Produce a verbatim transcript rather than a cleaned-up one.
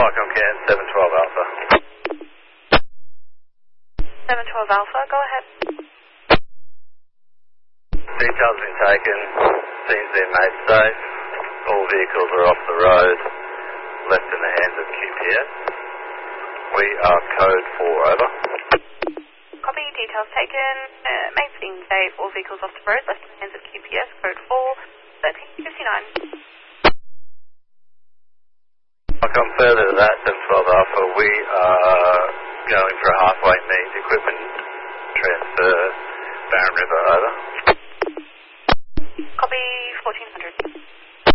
Vicom Can, seven twelve Alpha. seven twelve Alpha, go ahead. Details have been taken, scenes been made safe, all vehicles are off the road, left in the hands of Q P S. We are code four, over. Copy, details taken, uh, main scene safe, all vehicles off the road, left in the hands of Q P S, code four, thirteen fifty-nine. I'll come further to that, seven twelve Alpha. We are going for a halfway meet, equipment transfer, Barron River, over. Copy, fourteen hundred.